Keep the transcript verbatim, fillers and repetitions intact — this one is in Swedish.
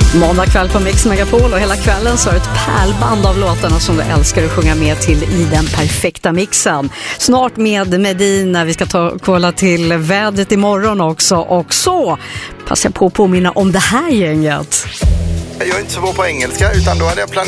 Måndag kväll på Mix Megapol och hela kvällen så är ett pärlband av låtarna som du älskar att sjunga med till i den perfekta mixen. Snart med Medina, vi ska ta kolla till vädret imorgon också. Och så passar jag på att påminna om det här gänget. Jag är inte så bra på engelska utan då hade jag planerat